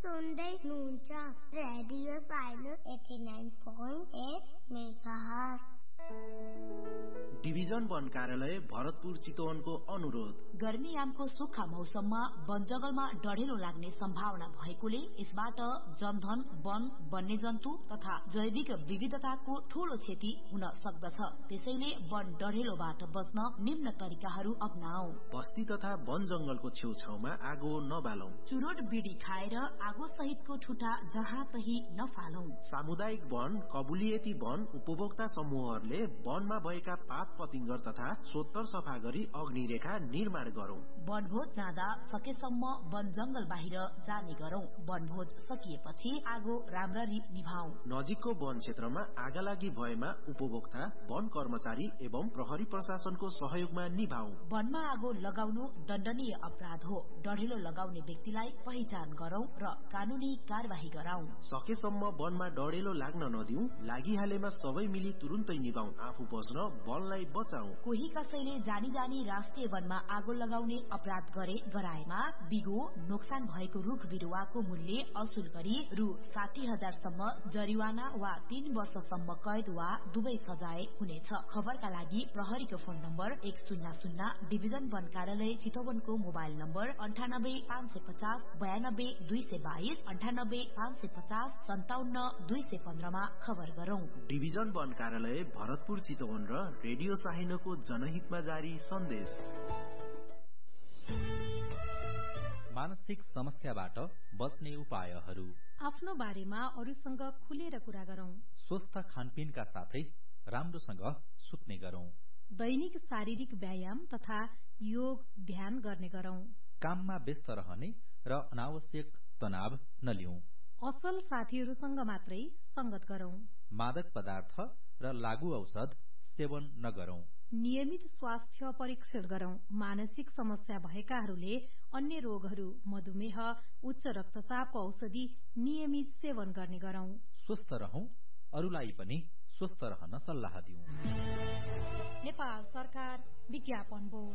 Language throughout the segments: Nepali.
सुन्दै हुनुहुन्छ रेडियो साइलेन्स 89.8 मेगाहर्ज। डिभिजन वन कार्यालय भरतपुर चितवनको अनुरोध। गर्मीयामको सुक्खा मौसममा वन जंगलमा डढेलो लाग्ने सम्भावना भएकोले यसबाट जनधन, वन, वन्यजन्तु तथा जैविक विविधताको ठूलो क्षति हुन सक्दछ। त्यसैले वन डढेलोबाट बच्न निम्न तरिकाहरू अपनाऊ। बस्ती तथा वन जंगलको छेउछाउमा आगो नबालौं। चुरोट बिडी खाएर आगो सहितको ठुटा जहाँ तही नफालौं। सामुदायिक वन, कबुलियती वन उपभोक्ता समूहहरूले वनमा भएका पात पतिंगर तथा सोत्तर सफा गरी अग्निरेखा निर्माण गरौं। वनभोज जाँदा सकेसम्म वन जंगल बाहिर जाने गरौं। वनभोज सकिएपछि आगो राम्ररी निभाऊ। नजिकको वन क्षेत्रमा आगालागी भएमा उपभोक्ता, वन कर्मचारी एवं प्रहरी प्रशासनको सहयोगमा निभाऊ। वनमा आगो लगाउनु दण्डनीय अपराध हो। डढेलो लगाउने व्यक्तिलाई पहिचान गरौं र कानूनी कार्यवाही गराऊ। सकेसम्म वनमा डढेलो लाग्न नदिऊ। लागिहालेमा सबै मिली तुरुन्तै निभाऊ। आफू बच्न वनलाई बचाऊ। कोही कसैले जानी जानी राष्ट्रिय वनमा आगो लगाउने अपराध गराएमा बिगो नोक्सान भएको रुख बिरुवाको मूल्य असुल गरी रु 60,000 सम्म जरिवाना वा 3 वर्षसम्म कैद वा दुवै सजाय हुनेछ। खबरका लागि प्रहरीको फोन नम्बर 100 डिभिजन वन कार्यालय चितवनको मोबाइल नम्बर 98 550 92 222 98 550 57 215 मा खबर गरौं। डिभिजन वन कार्यालय भरतपुर चितवन र रेडियो साहिनोको जनहितमा जारी सन्देश। मानसिक समस्याबाट बच्ने उपायहरू। आफ्नो बारेमा अरूसँग खुलेर कुरा गरौं। स्वस्थ खानपिनका साथै राम्रोसँग सुत्ने गरौं। दैनिक शारीरिक व्यायाम तथा योग ध्यान गर्ने गरौं। काममा व्यस्त रहने र अनावश्यक तनाव नलिउँ। असल साथीहरूसँग मात्रै संगत गरौं। मादक पदार्थ र लागू औषध सेवन नगरौं। नियमित स्वास्थ्य परीक्षण गरौं। मानसिक समस्या भएकाहरूले अन्य रोगहरू, मधुमेह, उच्च रक्तचापको औषधि नियमित सेवन गर्ने गरौं। स्वस्थ रहौं, अरूलाई पनि स्वस्थ रहन सल्लाह दिउँ। नेपाल सरकार विज्ञापन बोर्ड।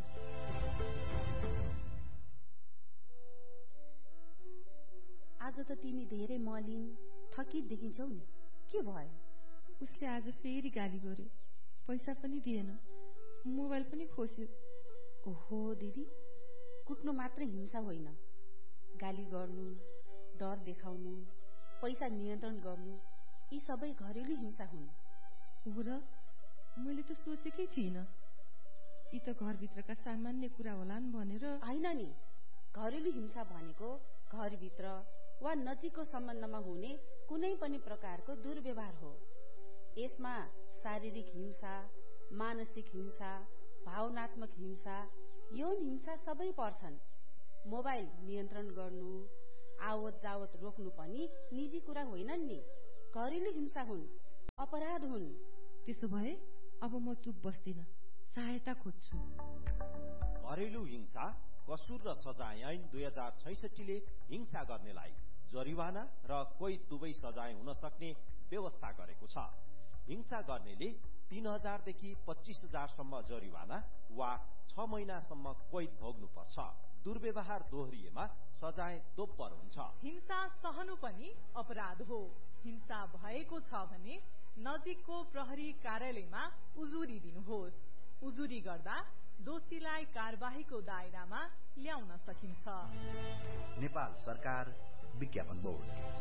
आज त तिमी धेरै मलिन थकित देखिन्छौ नि, के भयो? उसले आज फेरि गाली गर्यो। पैसा पनि दिएन, मोबाइल पनि खोस्यो। ओहो दिदी, कुट्नु मात्र हिंसा होइन। गाली गर्नु, डर देखाउनु, पैसा नियन्त्रण गर्नु, यी सबै घरेलु हिंसा हुन्। हो र, मैले त सोचेकै थिइनँ। यी त घरभित्रका सामान्य कुरा होलान् भनेर। होइन नि, घरेलु हिंसा भनेको घरभित्र वा नजिकको सम्बन्धमा हुने कुनै पनि प्रकारको दुर्व्यवहार हो। यसमा शारीरिक हिंसा, मानसिक हिंसा, भावनात्मक हिंसा, यौन हिंसा सबै पर्छन्। मोबाइल नियन्त्रण गर्नु, आवत जावत रोक्नु पनि निजी कुरा होइनन् नि, घरेलु हिंसा हुन्, अपराध हुन्। त्यसो भए अब म चुप बस्दिन, सहायता खोज्छु। घरेलु हिंसा कसुर र सजाय ऐन 2066 ले हिंसा गर्नेलाई जरिवाना र कोही दुवै सजाय हुन सक्ने व्यवस्था गरेको छ। हिंसा गर्नेले 3,000 देखि 25,000 सम्म जरिवाना वा 6 महिनासम्म कैद भोग्नुपर्छ। दुर्व्यवहार दोहोरिएमा सजाय दोब्बर हुन्छ। हिंसा सहनु पनि अपराध हो। हिंसा भएको छ भने नजिकको प्रहरी कार्यालयमा उजुरी दिनुहोस्। उजुरी गर्दा दोषीलाई कार्यवाहीको दायरामा ल्याउन सकिन्छ। नेपाल सरकार विज्ञापन बोर्ड।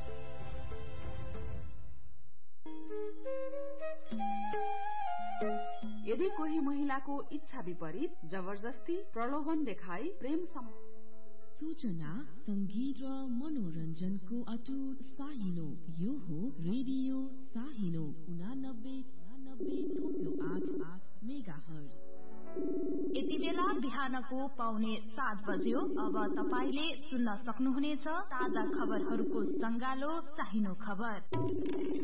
यदि कोही महिलाको इच्छा विपरीत जबरजस्ती प्रलोभन देखाई प्रेम सूचना, संगीत र मनोरञ्जनको अटुट साहिलो, यो हो रेडियो साहिलो 89.8 मेगाहर्ज। यति बेला बिहानको 6:45 बज्यो। अब तपाईले सुन्न सक्नुहुनेछ ताजा खबरहरूको संगालो चाहिनो खबर।